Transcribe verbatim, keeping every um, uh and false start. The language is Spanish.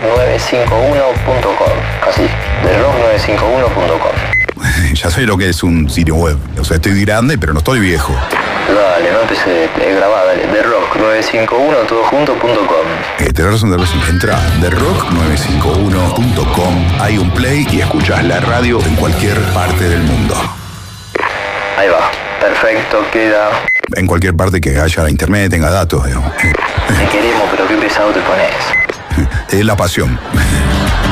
nueve cinco uno punto com. Así, the rock nueve cinco uno punto com. Ya sé lo que es un sitio web. O sea, estoy grande, pero no estoy viejo. Dale, no empecé a grabar, dale. the rock nueve cinco uno todo junto punto com. Eh, tenés razón, tenés razón. Entra a the rock nueve cinco uno punto com. Hay un play y escuchás la radio en cualquier parte del mundo. Ahí va. Perfecto, queda. En cualquier parte que haya internet, tenga datos, digamos. Te queremos, pero qué pesado te pones. Es la pasión.